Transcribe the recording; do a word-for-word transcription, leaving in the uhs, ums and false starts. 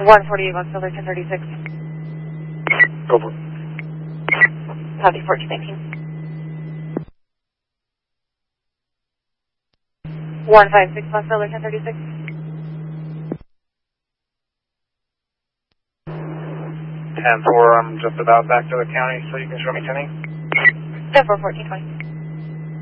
one forty-eight, one Silver, ten thirty-six. Go for it. Copy, fourteen nineteen. one five six, one Silver, ten thirty-six. ten four, I'm just about back to the county, so you can show me ten eight. ten four, fourteen twenty.